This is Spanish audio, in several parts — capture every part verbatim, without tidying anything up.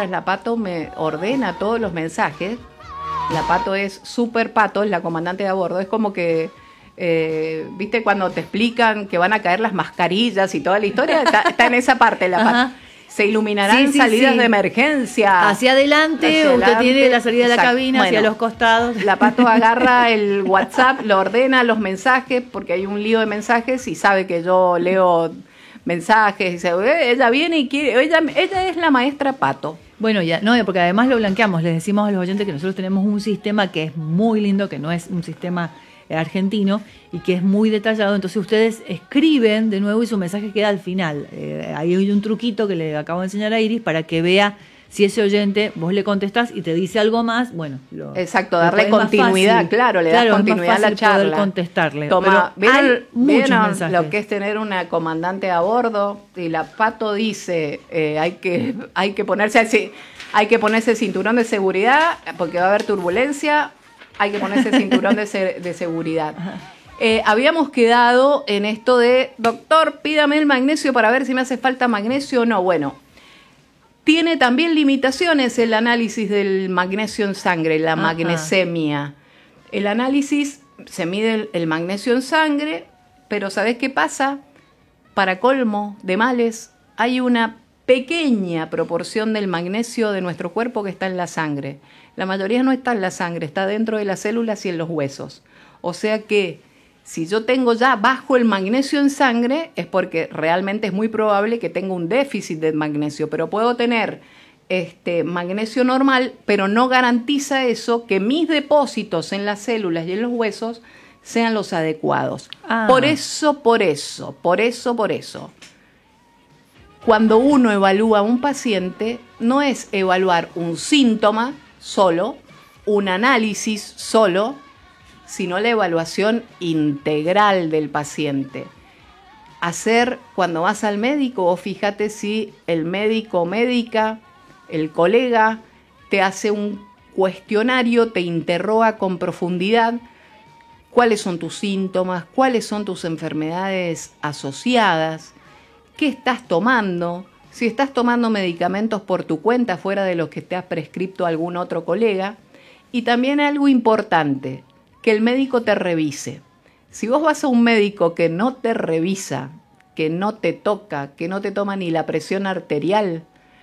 días la Pato me ordena todos los mensajes. La Pato es súper Pato, es la comandante de a bordo. Es como que, eh, ¿viste cuando te explican que van a caer las mascarillas y toda la historia? Está, está en esa parte la Pato. Ajá. Se iluminarán sí, sí, salidas sí. de emergencia. Hacia adelante, hacia usted adelante. tiene la salida de Exacto. la cabina, bueno, hacia los costados. La Pato agarra el WhatsApp, lo ordena los mensajes, porque hay un lío de mensajes y sabe que yo leo mensajes. Y dice, eh, ella viene y quiere, ella, ella es la maestra Pato. Bueno, ya, no, porque además lo blanqueamos, les decimos a los oyentes que nosotros tenemos un sistema que es muy lindo, que no es un sistema argentino y que es muy detallado, entonces ustedes escriben de nuevo y su mensaje queda al final. Eh, ahí hay un truquito que le acabo de enseñar a Iris para que vea si ese oyente, vos le contestás y te dice algo más, bueno. Lo, Exacto, darle continuidad, claro, le das claro, continuidad a la charla. Poder contestarle. Toma, ¿vieron, ¿vieron mensajes. Lo que es tener una comandante a bordo? Y la Pato dice, eh, hay que hay que ponerse así, hay que ponerse cinturón de seguridad porque va a haber turbulencia. Hay que ponerse cinturón de, se- de seguridad. Eh, habíamos quedado en esto de, doctor, pídame el magnesio para ver si me hace falta magnesio o no. Bueno, tiene también limitaciones el análisis del magnesio en sangre, la Ajá. magnesemia. El análisis, se mide el, el magnesio en sangre, pero ¿sabés qué pasa? Para colmo de males, hay una pequeña proporción del magnesio de nuestro cuerpo que está en la sangre. La mayoría no está en la sangre, está dentro de las células y en los huesos. O sea que si yo tengo ya bajo el magnesio en sangre, es porque realmente es muy probable que tenga un déficit de magnesio, pero puedo tener este magnesio normal, pero no garantiza eso que mis depósitos en las células y en los huesos sean los adecuados. Ah. Por eso, por eso, por eso, por eso. Cuando uno evalúa a un paciente, no es evaluar un síntoma solo, un análisis solo, sino la evaluación integral del paciente. Hacer, cuando vas al médico, o fíjate si el médico o médica, el colega, te hace un cuestionario, te interroga con profundidad cuáles son tus síntomas, cuáles son tus enfermedades asociadas, qué estás tomando, si estás tomando medicamentos por tu cuenta fuera de los que te has prescrito algún otro colega. Y también algo importante, que el médico te revise. Si vos vas a un médico que no te revisa, que no te toca, que no te toma ni la presión arterial,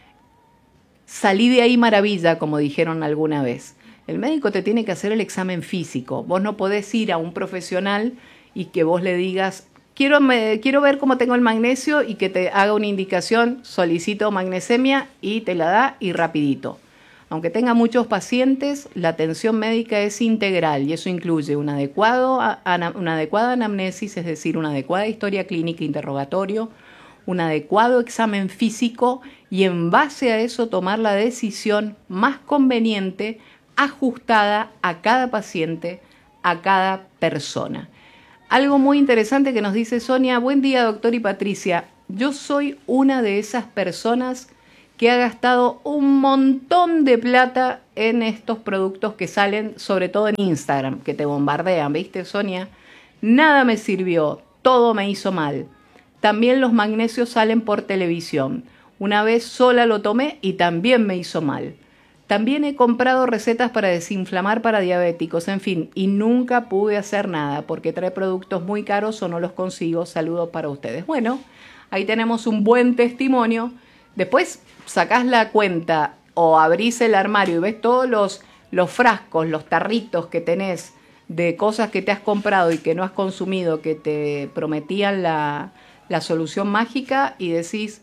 salí de ahí maravilla, como dijeron alguna vez. El médico te tiene que hacer el examen físico. Vos no podés ir a un profesional y que vos le digas, quiero, me, quiero ver cómo tengo el magnesio y que te haga una indicación, solicito magnesemia y te la da y rapidito. Aunque tenga muchos pacientes, la atención médica es integral y eso incluye un adecuado, una adecuada anamnesis, es decir, una adecuada historia clínica, interrogatorio, un adecuado examen físico y en base a eso tomar la decisión más conveniente, ajustada a cada paciente, a cada persona. Algo muy interesante que nos dice Sonia, buen día doctor y Patricia, yo soy una de esas personas que ha gastado un montón de plata en estos productos que salen, sobre todo en Instagram, que te bombardean, ¿viste, Sonia? Nada me sirvió, todo me hizo mal. También los magnesios salen por televisión. Una vez sola lo tomé y también me hizo mal. También he comprado recetas para desinflamar para diabéticos, en fin, y nunca pude hacer nada porque trae productos muy caros o no los consigo. Saludos para ustedes. Bueno, ahí tenemos un buen testimonio. Después sacás la cuenta o abrís el armario y ves todos los, los frascos, los tarritos que tenés de cosas que te has comprado y que no has consumido, que te prometían la, la solución mágica y decís,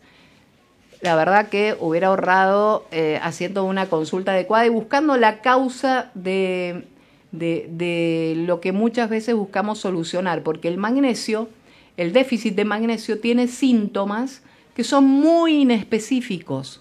la verdad que hubiera ahorrado eh, haciendo una consulta adecuada y buscando la causa de, de, de lo que muchas veces buscamos solucionar, porque el magnesio, el déficit de magnesio tiene síntomas que son muy inespecíficos,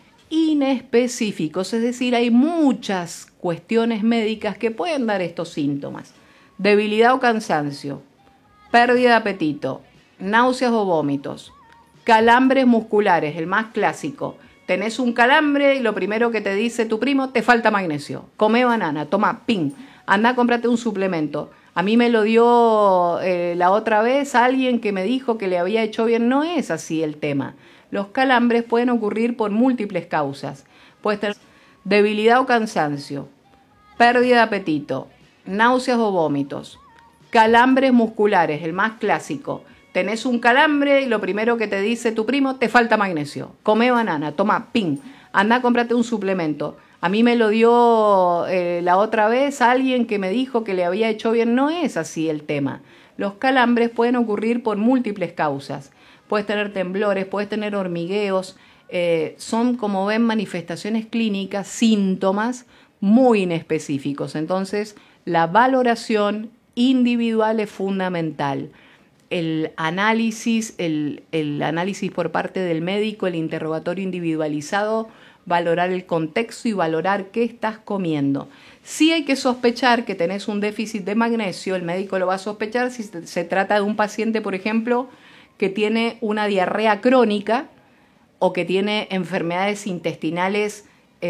inespecíficos, es decir, hay muchas cuestiones médicas que pueden dar estos síntomas. Debilidad o cansancio, pérdida de apetito, náuseas o vómitos, calambres musculares, el más clásico. Tenés un calambre y lo primero que te dice tu primo, te falta magnesio. Come banana, toma, ping, anda, cómprate un suplemento. A mí me lo dio eh, la otra vez alguien que me dijo que le había hecho bien. No es así el tema. Los calambres pueden ocurrir por múltiples causas. Puedes tener debilidad o cansancio, pérdida de apetito, náuseas o vómitos, calambres musculares, el más clásico. Tenés un calambre y lo primero que te dice tu primo, te falta magnesio. Come banana, toma, ping, anda, cómprate un suplemento. A mí me lo dio eh, la otra vez alguien que me dijo que le había hecho bien. No es así el tema. Los calambres pueden ocurrir por múltiples causas. Puedes tener temblores, puedes tener hormigueos. Eh, son, como ven, manifestaciones clínicas, síntomas muy inespecíficos. Entonces, la valoración individual es fundamental. El análisis, el, el análisis por parte del médico, el interrogatorio individualizado, valorar el contexto y valorar qué estás comiendo. Sí hay que sospechar que tenés un déficit de magnesio, el médico lo va a sospechar si se trata de un paciente, por ejemplo, que tiene una diarrea crónica o que tiene enfermedades intestinales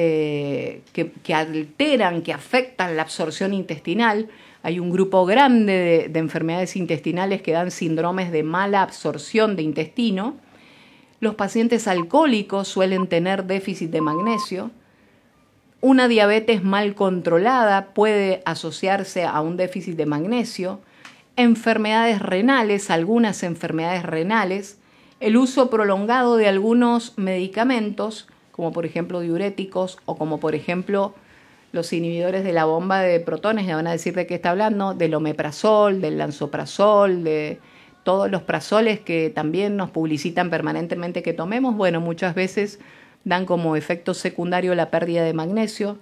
eh, que, que alteran, que afectan la absorción intestinal. Hay un grupo grande de, de enfermedades intestinales que dan síndromes de mala absorción de intestino. Los pacientes alcohólicos suelen tener déficit de magnesio. Una diabetes mal controlada puede asociarse a un déficit de magnesio. Enfermedades renales, algunas enfermedades renales. El uso prolongado de algunos medicamentos, como por ejemplo diuréticos o como por ejemplo los inhibidores de la bomba de protones, ya van a decir de qué está hablando, del omeprazol, del lansoprazol, de todos los prazoles que también nos publicitan permanentemente que tomemos. Bueno, muchas veces dan como efecto secundario la pérdida de magnesio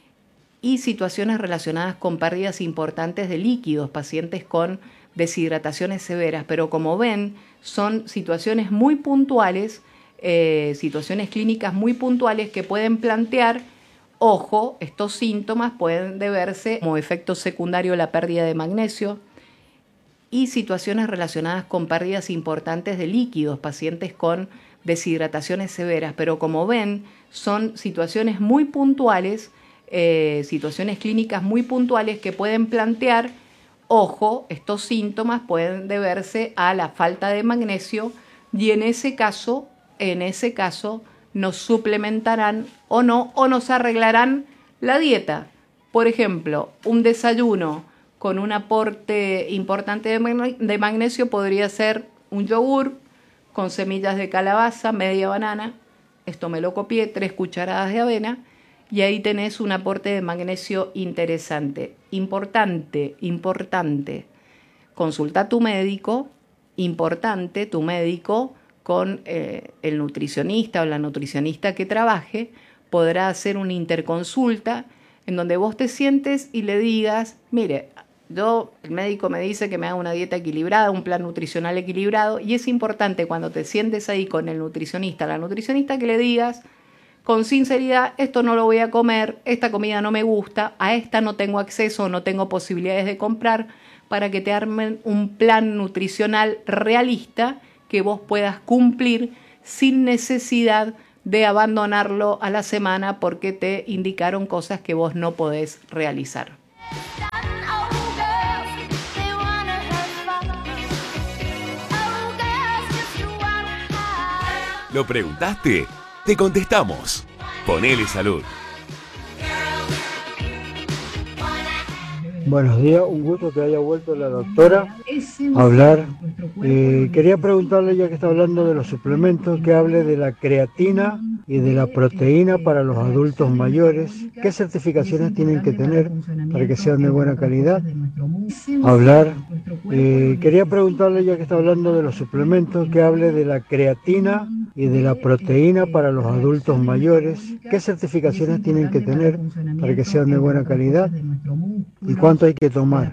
y situaciones relacionadas con pérdidas importantes de líquidos, pacientes con deshidrataciones severas, pero como ven, son situaciones muy puntuales, eh, situaciones clínicas muy puntuales que pueden plantear, ojo, estos síntomas pueden deberse como efecto secundario la pérdida de magnesio y situaciones relacionadas con pérdidas importantes de líquidos, pacientes con deshidrataciones severas, pero como ven, son situaciones muy puntuales, eh, situaciones clínicas muy puntuales que pueden plantear, ojo, estos síntomas pueden deberse a la falta de magnesio y en ese caso, en ese caso, nos suplementarán o no, o nos arreglarán la dieta. Por ejemplo, un desayuno con un aporte importante de magnesio podría ser un yogur con semillas de calabaza, media banana, esto me lo copié, tres cucharadas de avena, y ahí tenés un aporte de magnesio interesante. Importante, importante, consulta a tu médico, importante, tu médico con eh, el nutricionista o la nutricionista que trabaje, podrá hacer una interconsulta en donde vos te sientes y le digas, mire, yo, el médico me dice que me haga una dieta equilibrada, un plan nutricional equilibrado, y es importante cuando te sientes ahí con el nutricionista, la nutricionista, que le digas con sinceridad, esto no lo voy a comer, esta comida no me gusta, a esta no tengo acceso, no tengo posibilidades de comprar, para que te armen un plan nutricional realista que vos puedas cumplir sin necesidad de abandonarlo a la semana porque te indicaron cosas que vos no podés realizar. ¿Lo preguntaste? Te contestamos. Ponele salud. Buenos días, un gusto que haya vuelto la doctora a hablar. Eh, quería preguntarle, ya que está hablando de los suplementos, que hable de la creatina y de la proteína para los adultos mayores. ¿Qué certificaciones tienen que tener para que sean de buena calidad? Hablar. Eh, quería preguntarle, ya que está hablando de los suplementos, que hable de la creatina y de la proteína para los adultos mayores. ¿Qué certificaciones tienen que tener para que sean de buena calidad? ¿Y cuánto hay que tomar?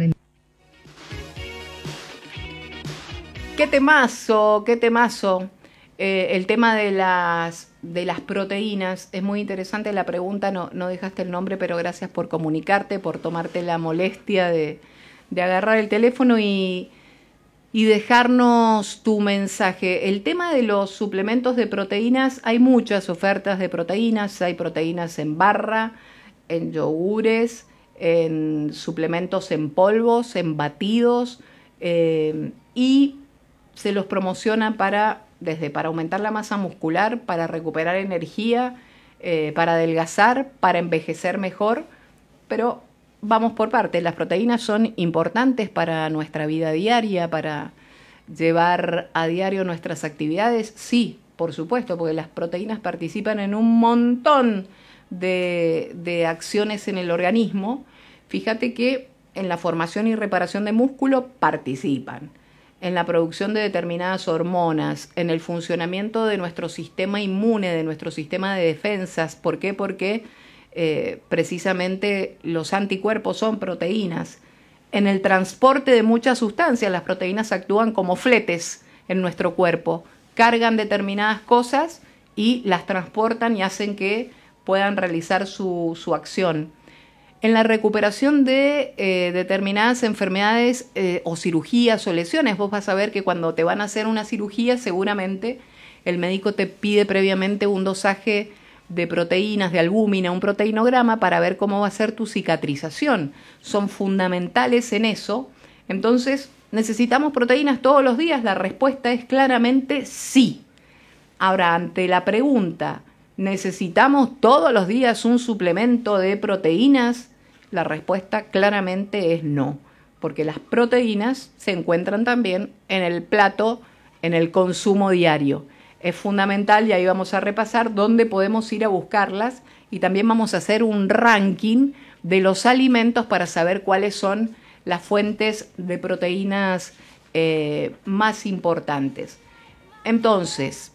Qué temazo, qué temazo. Eh, el tema de las, de las proteínas es muy interesante. La pregunta, no, no dejaste el nombre, pero gracias por comunicarte, por tomarte la molestia de, de agarrar el teléfono y, y dejarnos tu mensaje. El tema de los suplementos de proteínas, hay muchas ofertas de proteínas. Hay proteínas en barra, en yogures, en suplementos en polvos, en batidos, eh, y se los promociona para, desde para aumentar la masa muscular, para recuperar energía, eh, para adelgazar, para envejecer mejor, pero vamos por partes. Las proteínas son importantes para nuestra vida diaria, para llevar a diario nuestras actividades, sí, por supuesto, porque las proteínas participan en un montón de, de acciones en el organismo. Fíjate que en la formación y reparación de músculo participan, en la producción de determinadas hormonas, en el funcionamiento de nuestro sistema inmune, de nuestro sistema de defensas. ¿Por qué? Porque eh, precisamente los anticuerpos son proteínas. En el transporte de muchas sustancias, las proteínas actúan como fletes en nuestro cuerpo, cargan determinadas cosas y las transportan y hacen que puedan realizar su, su acción. En la recuperación de eh, determinadas enfermedades eh, o cirugías o lesiones, vos vas a ver que cuando te van a hacer una cirugía, seguramente el médico te pide previamente un dosaje de proteínas, de albúmina, un proteinograma para ver cómo va a ser tu cicatrización. Son fundamentales en eso. Entonces, ¿necesitamos proteínas todos los días? La respuesta es claramente sí. Ahora, ante la pregunta, ¿necesitamos todos los días un suplemento de proteínas? La respuesta claramente es no, porque las proteínas se encuentran también en el plato, en el consumo diario. Es fundamental, y ahí vamos a repasar dónde podemos ir a buscarlas, y también vamos a hacer un ranking de los alimentos para saber cuáles son las fuentes de proteínas eh, más importantes. Entonces,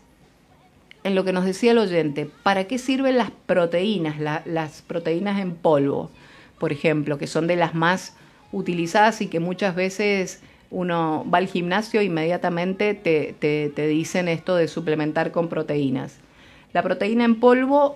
en lo que nos decía el oyente, ¿para qué sirven las proteínas, la, las proteínas en polvo, por ejemplo, que son de las más utilizadas y que muchas veces uno va al gimnasio e inmediatamente te, te, te dicen esto de suplementar con proteínas? La proteína en polvo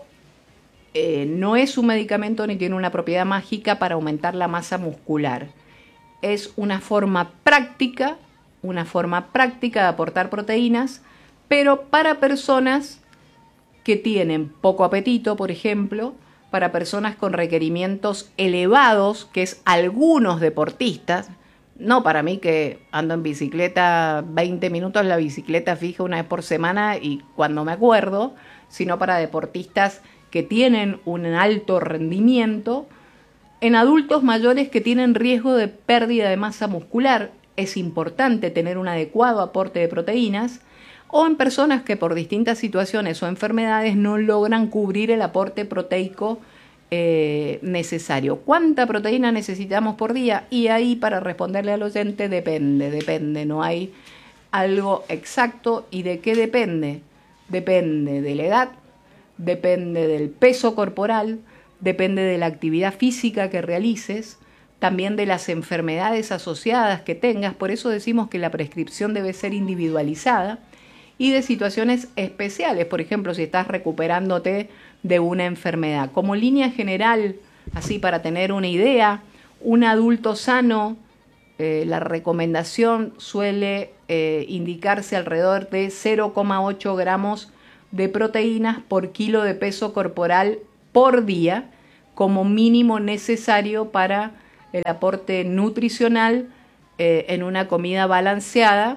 eh, no es un medicamento ni tiene una propiedad mágica para aumentar la masa muscular. Es una forma práctica, una forma práctica de aportar proteínas, pero para personas que tienen poco apetito, por ejemplo, para personas con requerimientos elevados, que es algunos deportistas, no para mí que ando en bicicleta veinte minutos, la bicicleta fija una vez por semana y cuando me acuerdo, sino para deportistas que tienen un alto rendimiento. En adultos mayores que tienen riesgo de pérdida de masa muscular, es importante tener un adecuado aporte de proteínas, o en personas que por distintas situaciones o enfermedades no logran cubrir el aporte proteico eh, necesario. ¿Cuánta proteína necesitamos por día? Y ahí, para responderle al oyente, depende, depende, no hay algo exacto. ¿Y de qué depende? Depende de la edad, depende del peso corporal, depende de la actividad física que realices, también de las enfermedades asociadas que tengas. Por eso decimos que la prescripción debe ser individualizada, y de situaciones especiales, por ejemplo, si estás recuperándote de una enfermedad. Como línea general, así para tener una idea, un adulto sano, eh, la recomendación suele eh, indicarse alrededor de cero coma ocho gramos de proteínas por kilo de peso corporal por día, como mínimo necesario para el aporte nutricional eh, en una comida balanceada.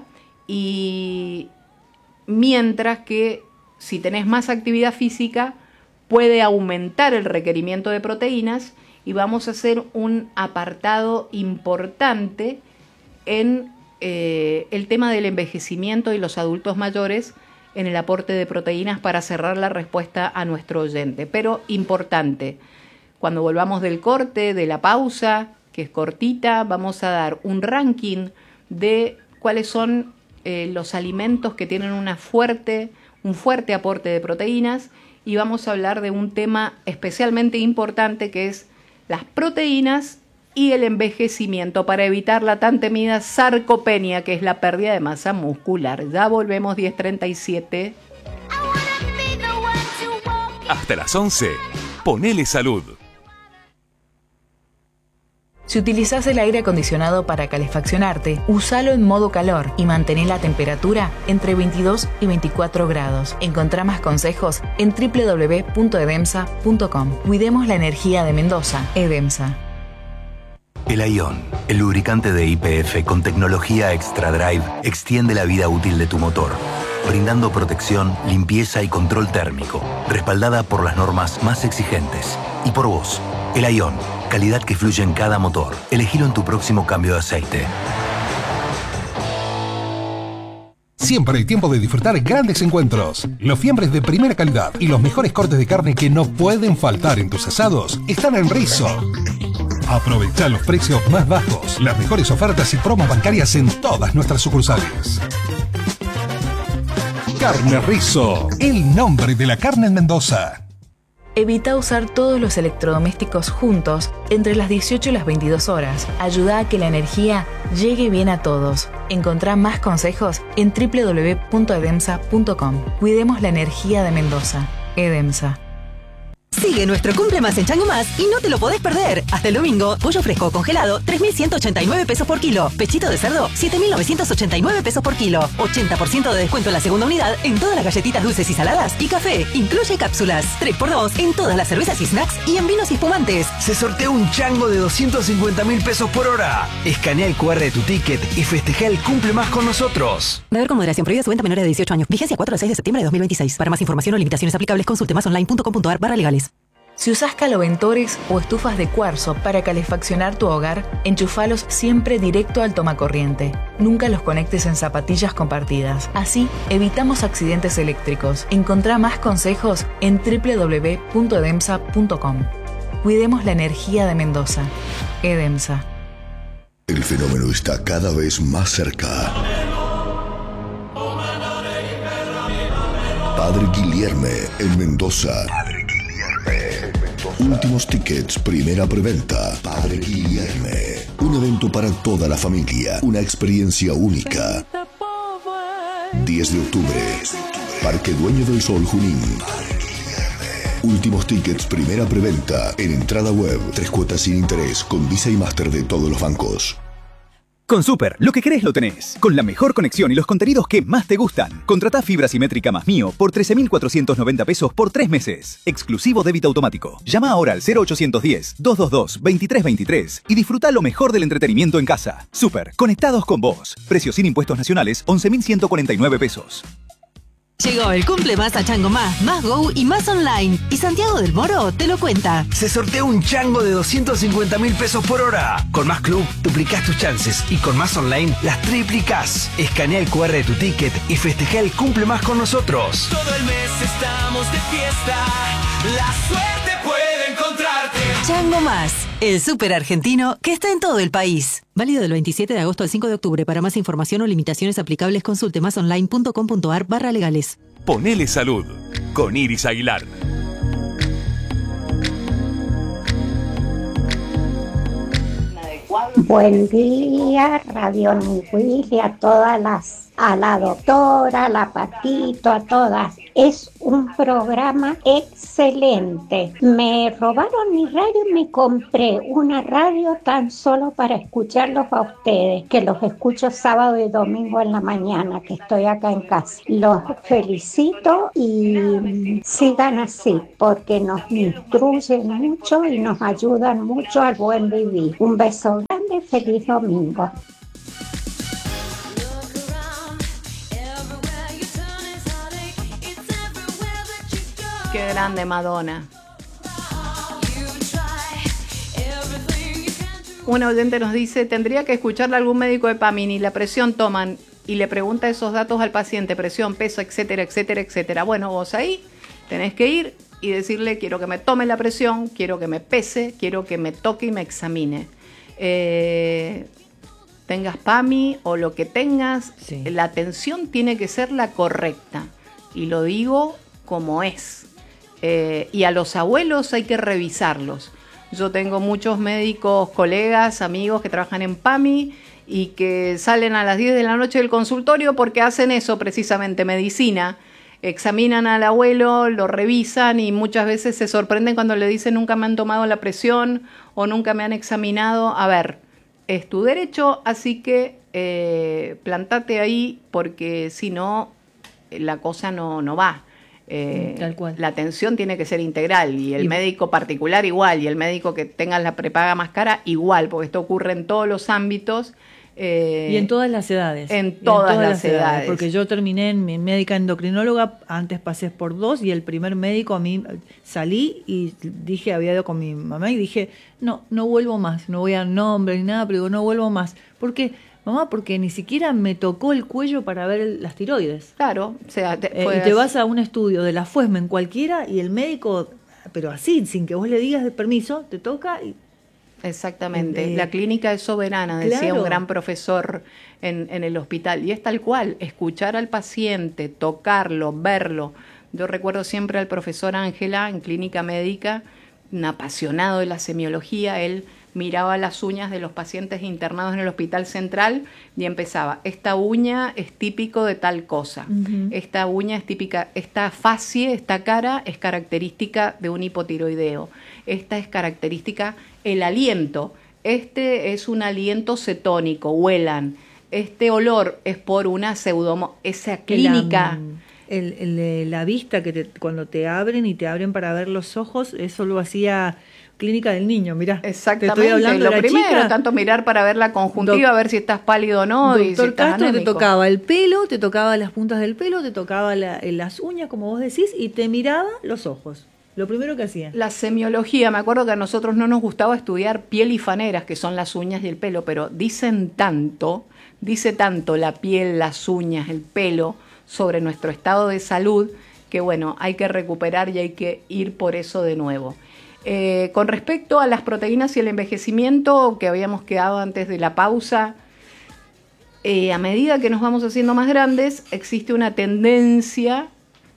Y mientras que si tenés más actividad física puede aumentar el requerimiento de proteínas, y vamos a hacer un apartado importante en eh, el tema del envejecimiento y los adultos mayores en el aporte de proteínas para cerrar la respuesta a nuestro oyente. Pero importante, cuando volvamos del corte, de la pausa, que es cortita, vamos a dar un ranking de cuáles son Eh, los alimentos que tienen una fuerte, un fuerte aporte de proteínas, y vamos a hablar de un tema especialmente importante que es las proteínas y el envejecimiento para evitar la tan temida sarcopenia, que es la pérdida de masa muscular. Ya volvemos, diez treinta y siete. Hasta las once, ponele salud. Si utilizás el aire acondicionado para calefaccionarte, usalo en modo calor y mantén la temperatura entre veintidós y veinticuatro grados. Encontrá más consejos en doble u doble u doble u punto edemsa punto com. Cuidemos la energía de Mendoza. Edemsa. El Ion, el lubricante de Y P F con tecnología Extra Drive, extiende la vida útil de tu motor. brindando protección, limpieza y control térmico, respaldada por las normas más exigentes. Y por vos, el Aion, calidad que fluye en cada motor. Elegilo en tu próximo cambio de aceite. Siempre hay tiempo de disfrutar grandes encuentros. Los fiambres de primera calidad y los mejores cortes de carne que no pueden faltar en tus asados están en Rizzo. Aprovecha los precios más bajos, las mejores ofertas y promos bancarias en todas nuestras sucursales. Carne Rizzo, el nombre de la carne en Mendoza. Evita usar todos los electrodomésticos juntos entre las dieciocho y las veintidós horas. Ayuda a que la energía llegue bien a todos. Encontrá más consejos en doble u doble u doble u punto edemsa punto com. Cuidemos la energía de Mendoza. Edemsa. Sigue nuestro Cumple Más en Chango Más y no te lo podés perder. Hasta el domingo, pollo fresco congelado, tres mil ciento ochenta y nueve pesos por kilo. Pechito de cerdo, siete mil novecientos ochenta y nueve pesos por kilo. ochenta por ciento de descuento en la segunda unidad en todas las galletitas dulces y saladas y café. Incluye cápsulas. tres por dos en todas las cervezas y snacks y en vinos y espumantes. Se sortea un chango de doscientos cincuenta mil pesos por hora. Escanea el cu erre de tu ticket y festeja el Cumple Más con nosotros. Beber con moderación. Prohibida su venta a menores de dieciocho años. Vigencia cuatro al seis de septiembre de dos mil veintiséis. Para más información o limitaciones aplicables, consulte más online punto com punto ar barra legales. Si usás caloventores o estufas de cuarzo para calefaccionar tu hogar, enchufalos siempre directo al tomacorriente. Nunca los conectes en zapatillas compartidas. Así, evitamos accidentes eléctricos. Encontrá más consejos en doble u doble u doble u punto edemsa punto com. Cuidemos la energía de Mendoza. Edemsa. El fenómeno está cada vez más cerca. Padre Guilherme en Mendoza. Últimos tickets, primera preventa. Padre Guilherme. Un evento para toda la familia. Una experiencia única. diez de octubre. Parque Dueño del Sol, Junín. Últimos tickets, primera preventa. En entrada web. Tres cuotas sin interés. Con Visa y Master de todos los bancos. Con Super, lo que querés lo tenés. Con la mejor conexión y los contenidos que más te gustan. Contratá fibra simétrica más Mío por trece mil cuatrocientos noventa pesos por tres meses. Exclusivo débito automático. Llama ahora al cero ochocientos diez, doscientos veintidós, veintitrés veintitrés y disfruta lo mejor del entretenimiento en casa. Super, conectados con vos. Precio sin impuestos nacionales, once mil ciento cuarenta y nueve pesos. Llegó el Cumple Más a Chango Más, Más Go y Más Online. Y Santiago del Moro te lo cuenta. Se sortea un chango de doscientos cincuenta mil pesos por hora. Con Más Club, duplicás tus chances y con Más Online las triplicás. Escanea el cu erre de tu ticket y festeja el Cumple Más con nosotros. Todo el mes estamos de fiesta. La suerte puede encontrarte. Chango Más, el súper argentino que está en todo el país. Válido del veintisiete de agosto al cinco de octubre. Para más información o limitaciones aplicables, consulte más online punto com punto ar barra legales. Ponele salud con Iris Aguilar. Buen día, Radio Nigüil, y a todas las, a la doctora, a la Patito, a todas. Es un programa excelente. Me robaron mi radio y me compré una radio tan solo para escucharlos a ustedes, que los escucho sábado y domingo en la mañana, que estoy acá en casa. Los felicito y sigan así, porque nos instruyen mucho y nos ayudan mucho al buen vivir. Un beso grande, feliz domingo. Qué grande Madonna. Un oyente nos dice, tendría que escucharle a algún médico de Pamini, la presión toman y le pregunta esos datos al paciente, presión, peso, etcétera, etcétera, etcétera. Bueno, vos ahí tenés que ir y decirle, quiero que me tome la presión, quiero que me pese, quiero que me toque y me examine. Eh, tengas PAMI o lo que tengas, sí. La atención tiene que ser la correcta. Y lo digo como es. Eh, y a los abuelos hay que revisarlos. Yo tengo muchos médicos, colegas, amigos que trabajan en PAMI y que salen a las diez de la noche del consultorio porque hacen eso precisamente, medicina. Examinan al abuelo, lo revisan y muchas veces se sorprenden cuando le dicen nunca me han tomado la presión o nunca me han examinado. A ver, es tu derecho, así que eh, plantate ahí porque si no, la cosa no, no va. Eh, Tal cual. La atención tiene que ser integral y el y, médico particular igual y el médico que tenga la prepaga más cara igual, porque esto ocurre en todos los ámbitos. Eh, y en todas las edades. En todas, en todas las, las edades. edades. Porque yo terminé en mi médica endocrinóloga, antes pasé por dos, y el primer médico a mí salí y dije, había ido con mi mamá y dije, no, no vuelvo más, no voy a nombre ni nada, pero digo, no vuelvo más. ¿Por qué? Mamá, porque ni siquiera me tocó el cuello para ver el, las tiroides. Claro, o sea, te, eh, y te vas a un estudio de la Fuesmen cualquiera y el médico, pero así, sin que vos le digas de permiso, te toca y... Exactamente, eh, la clínica es soberana, decía claro. un gran profesor en, en el hospital, y es tal cual, escuchar al paciente, tocarlo, verlo. Yo recuerdo siempre al profesor Ángela en clínica médica, un apasionado de la semiología, él miraba las uñas de los pacientes internados en el hospital central y empezaba, esta uña es típico de tal cosa, uh-huh. esta uña es típica, esta facie, esta cara es característica de un hipotiroideo, esta es característica el aliento, este es un aliento cetónico, huelan, este olor es por una pseudomo, esa clínica. El, el, el, la vista que te, cuando te abren y te abren para ver los ojos, eso lo hacía Clínica del Niño, mirá. Exactamente, te estoy hablando lo de la primero, chica, tanto mirar para ver la conjuntiva, a ver si estás pálido o no. Doctor y si estás Castro anémico. Te tocaba el pelo, te tocaba las puntas del pelo, te tocaba la, las uñas, como vos decís, y te miraba los ojos. Lo primero que hacía. La semiología, me acuerdo que a nosotros no nos gustaba estudiar piel y faneras, que son las uñas y el pelo, pero dicen tanto, dice tanto la piel, las uñas, el pelo, sobre nuestro estado de salud, que bueno, hay que recuperar y hay que ir por eso de nuevo. Eh, con respecto a las proteínas y el envejecimiento, que habíamos quedado antes de la pausa, eh, a medida que nos vamos haciendo más grandes, existe una tendencia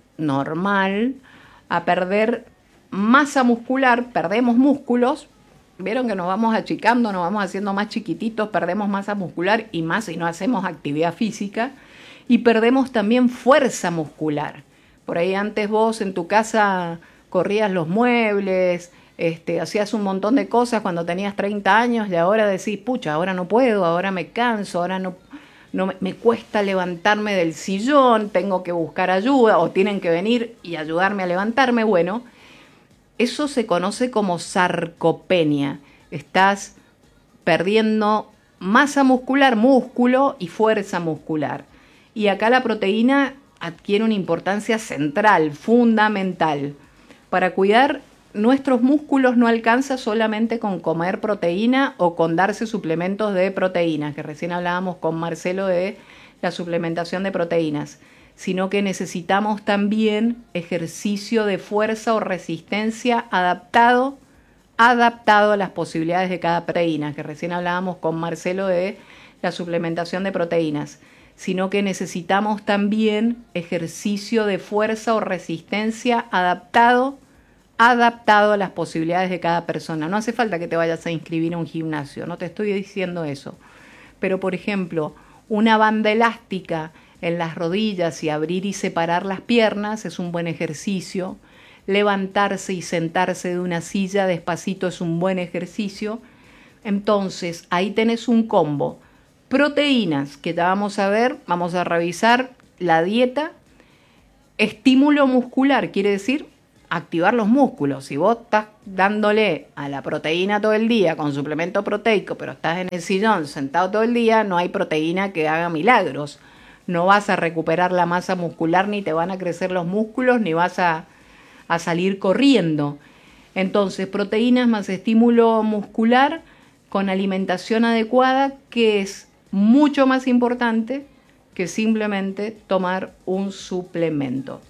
normal a perder masa muscular, perdemos músculos, vieron que nos vamos achicando, nos vamos haciendo más chiquititos, perdemos masa muscular y más si no hacemos actividad física, y perdemos también fuerza muscular. Por ahí antes vos en tu casa corrías los muebles, este, hacías un montón de cosas cuando tenías treinta años y ahora decís, pucha, ahora no puedo, ahora me canso, ahora no... No me, me cuesta levantarme del sillón, tengo que buscar ayuda o tienen que venir y ayudarme a levantarme. Bueno, eso se conoce como sarcopenia. Estás perdiendo masa muscular, músculo y fuerza muscular. Y acá la proteína adquiere una importancia central, fundamental. Para cuidar nuestros músculos no alcanza solamente con comer proteína o con darse suplementos de proteínas, que recién hablábamos con Marcelo de la suplementación de proteínas, sino que necesitamos también ejercicio de fuerza o resistencia adaptado, adaptado a las posibilidades de cada proteína, que recién hablábamos con Marcelo de la suplementación de proteínas, sino que necesitamos también ejercicio de fuerza o resistencia adaptado adaptado a las posibilidades de cada persona. No hace falta que te vayas a inscribir a un gimnasio, no te estoy diciendo eso. Pero, por ejemplo, una banda elástica en las rodillas y abrir y separar las piernas es un buen ejercicio. Levantarse y sentarse de una silla despacito es un buen ejercicio. Entonces, ahí tenés un combo. Proteínas, que ya vamos a ver, vamos a revisar la dieta. Estímulo muscular, quiere decir activar los músculos. Si vos estás dándole a la proteína todo el día con suplemento proteico, pero estás en el sillón sentado todo el día, no hay proteína que haga milagros. No vas a recuperar la masa muscular, ni te van a crecer los músculos, ni vas a, a salir corriendo. Entonces, proteínas más estímulo muscular con alimentación adecuada, que es mucho más importante que simplemente tomar un suplemento.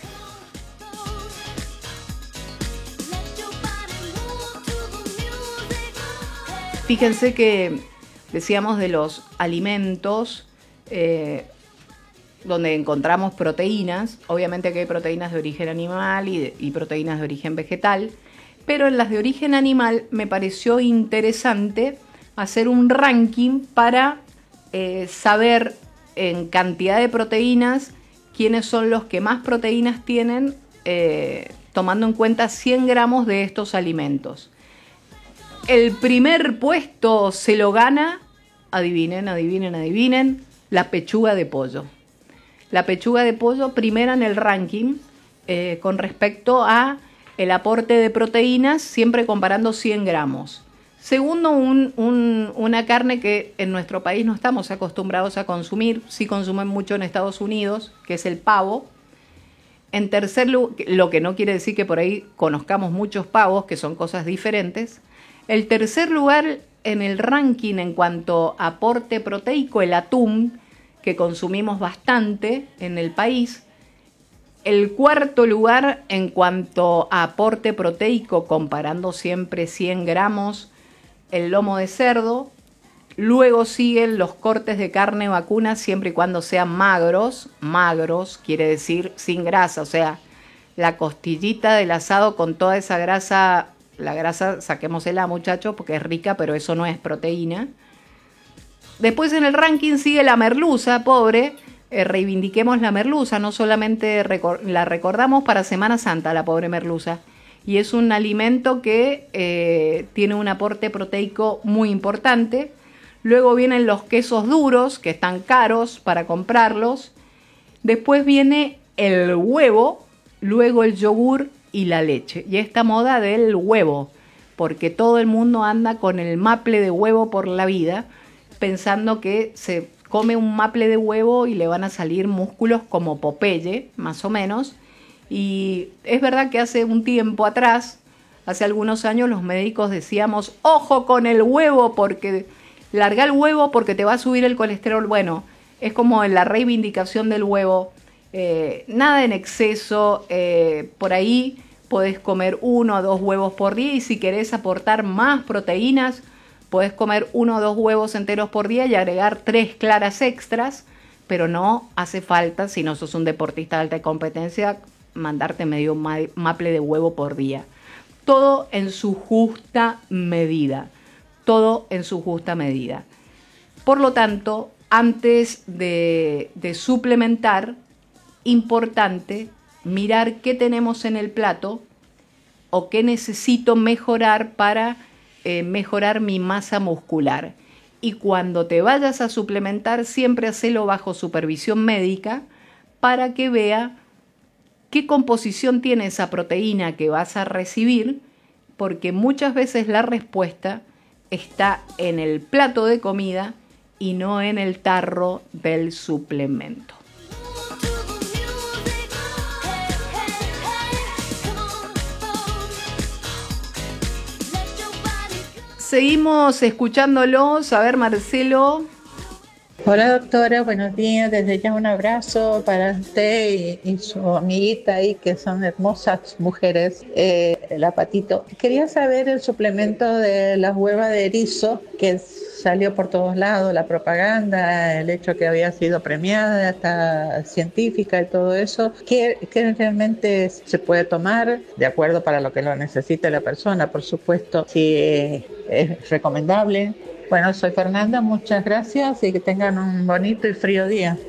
Fíjense que decíamos de los alimentos eh, donde encontramos proteínas, obviamente que hay proteínas de origen animal y, de, y proteínas de origen vegetal, pero en las de origen animal me pareció interesante hacer un ranking para eh, saber en cantidad de proteínas quiénes son los que más proteínas tienen, eh, tomando en cuenta cien gramos de estos alimentos. El primer puesto se lo gana, adivinen, adivinen, adivinen, la pechuga de pollo. La pechuga de pollo primera en el ranking eh, con respecto a el aporte de proteínas, siempre comparando cien gramos. Segundo, un, un, una carne que en nuestro país no estamos acostumbrados a consumir, sí consumen mucho en Estados Unidos, que es el pavo. En tercer lugar, lo que no quiere decir que por ahí conozcamos muchos pavos, que son cosas diferentes. El tercer lugar en el ranking en cuanto a aporte proteico, el atún, que consumimos bastante en el país. El cuarto lugar en cuanto a aporte proteico, comparando siempre cien gramos, el lomo de cerdo. Luego siguen los cortes de carne vacuna siempre y cuando sean magros. Magros quiere decir sin grasa, o sea, la costillita del asado con toda esa grasa. La grasa, saquémosela, muchachos, porque es rica, pero eso no es proteína. Después en el ranking sigue la merluza, pobre. Eh, reivindiquemos la merluza, no solamente recor- la recordamos para Semana Santa, la pobre merluza. Y es un alimento que eh, tiene un aporte proteico muy importante. Luego vienen los quesos duros, que están caros para comprarlos. Después viene el huevo, luego el yogur y la leche. Y esta moda del huevo, porque todo el mundo anda con el maple de huevo por la vida, pensando que se come un maple de huevo y le van a salir músculos como Popeye, más o menos. Y es verdad que hace un tiempo atrás, hace algunos años, los médicos decíamos, ojo con el huevo, porque larga el huevo porque te va a subir el colesterol. Bueno, es como la reivindicación del huevo. Eh, nada en exceso, eh, por ahí podés comer uno o dos huevos por día, y si querés aportar más proteínas, podés comer uno o dos huevos enteros por día y agregar tres claras extras, pero no hace falta, si no sos un deportista de alta competencia, mandarte medio maple de huevo por día. Todo en su justa medida, todo en su justa medida. Por lo tanto, antes de, de suplementar, importante mirar qué tenemos en el plato o qué necesito mejorar para eh, mejorar mi masa muscular. Y cuando te vayas a suplementar, siempre hacelo bajo supervisión médica para que vea qué composición tiene esa proteína que vas a recibir, porque muchas veces la respuesta está en el plato de comida y no en el tarro del suplemento. Seguimos escuchándolos. A ver, Marcelo. Hola doctora, buenos días. Desde ya un abrazo para usted y, y su amiguita ahí, que son hermosas mujeres, eh, la Patito. Quería saber el suplemento de las huevas de erizo, que salió por todos lados, la propaganda, el hecho que había sido premiada, hasta científica y todo eso. ¿Qué, qué realmente se puede tomar de acuerdo para lo que lo necesite la persona? Por supuesto, si eh, es recomendable. Bueno, soy Fernanda, muchas gracias y que tengan un bonito y frío día.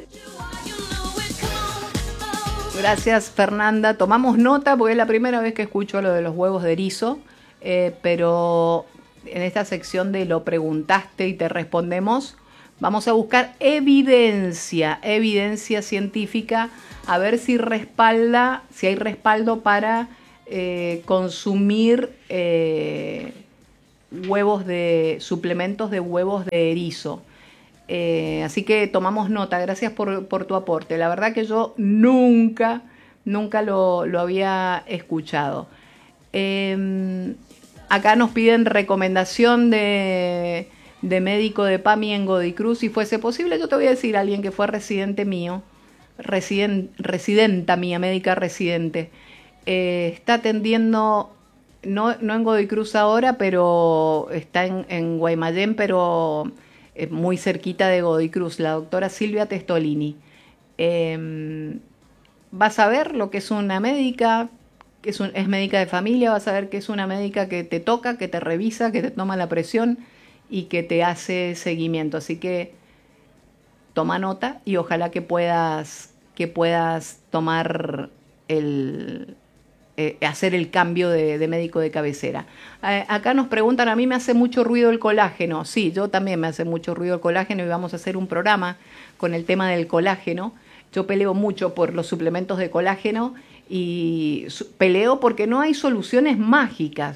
Gracias, Fernanda. Tomamos nota porque es la primera vez que escucho lo de los huevos de erizo, eh, pero en esta sección de lo preguntaste y te respondemos, vamos a buscar evidencia, evidencia científica, a ver si respalda, si hay respaldo para eh, consumir eh, huevos de suplementos de huevos de erizo. Eh, así que tomamos nota. Gracias por, por tu aporte. La verdad que yo nunca, nunca lo, lo había escuchado. Eh, acá nos piden recomendación de, de médico de PAMI en Godicruz. Si fuese posible, yo te voy a decir a alguien que fue residente mío, residen, residenta mía, médica residente. Eh, está atendiendo... No, no en Godicruz ahora, pero está en, en Guaymallén, pero eh, muy cerquita de Godicruz, la doctora Silvia Testolini. Eh, vas a ver lo que es una médica, que es, un, es médica de familia, vas a ver que es una médica que te toca, que te revisa, que te toma la presión y que te hace seguimiento. Así que toma nota y ojalá que puedas, que puedas tomar el... Eh, hacer el cambio de, de médico de cabecera. Eh, acá nos preguntan, a mí me hace mucho ruido el colágeno. Sí, yo también me hace mucho ruido el colágeno y vamos a hacer un programa con el tema del colágeno. Yo peleo mucho por los suplementos de colágeno y su- peleo porque no hay soluciones mágicas.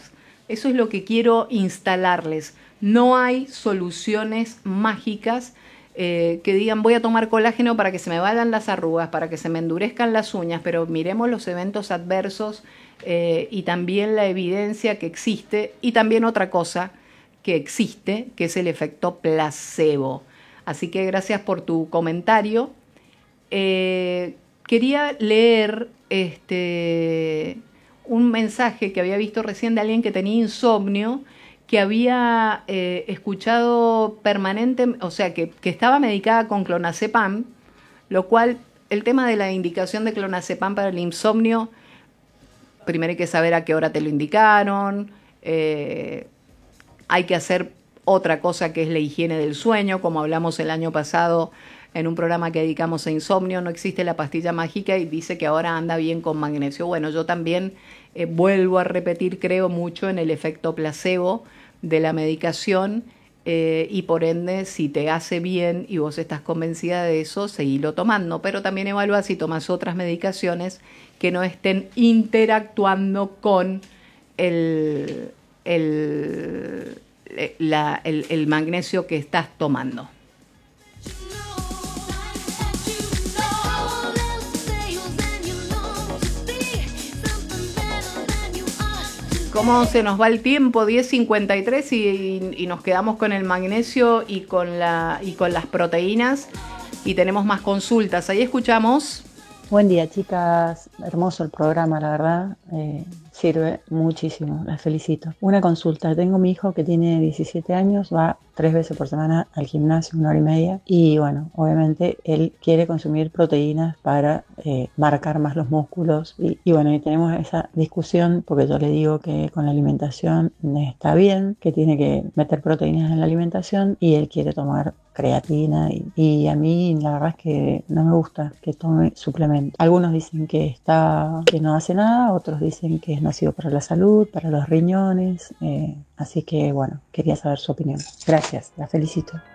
Eso es lo que quiero instalarles. No hay soluciones mágicas eh, que digan voy a tomar colágeno para que se me vayan las arrugas, para que se me endurezcan las uñas, pero miremos los eventos adversos eh, y también la evidencia que existe, y también otra cosa que existe, que es el efecto placebo. Así que gracias por tu comentario. Eh, quería leer este, un mensaje que había visto recién de alguien que tenía insomnio, que había eh, escuchado permanente, o sea, que, que estaba medicada con clonazepam, lo cual, el tema de la indicación de clonazepam para el insomnio, primero hay que saber a qué hora te lo indicaron, eh, hay que hacer otra cosa que es la higiene del sueño, como hablamos el año pasado en un programa que dedicamos a insomnio. No existe la pastilla mágica y dice que ahora anda bien con magnesio. Bueno, yo también eh, vuelvo a repetir, creo mucho en el efecto placebo de la medicación eh, y por ende, si te hace bien y vos estás convencida de eso, seguilo tomando. Pero también evalúa si tomas otras medicaciones que no estén interactuando con el, el, la, el, el magnesio que estás tomando. ¿Cómo se nos va el tiempo? diez cincuenta y tres y, y, y nos quedamos con el magnesio y con, la, y con las proteínas y tenemos más consultas. Ahí escuchamos. Buen día, chicas. Hermoso el programa, la verdad. Eh, sirve muchísimo. Las felicito. Una consulta. Tengo mi hijo que tiene diecisiete años, va tres veces por semana al gimnasio, una hora y media. Y bueno, obviamente él quiere consumir proteínas para eh, marcar más los músculos. Y, y bueno, y tenemos esa discusión porque yo le digo que con la alimentación está bien, que tiene que meter proteínas en la alimentación y él quiere tomar creatina y, y a mí la verdad es que no me gusta que tome suplementos. Algunos dicen que está que no hace nada, otros dicen que es nocivo para la salud, para los riñones, eh, así que bueno, quería saber su opinión. Gracias, la felicito.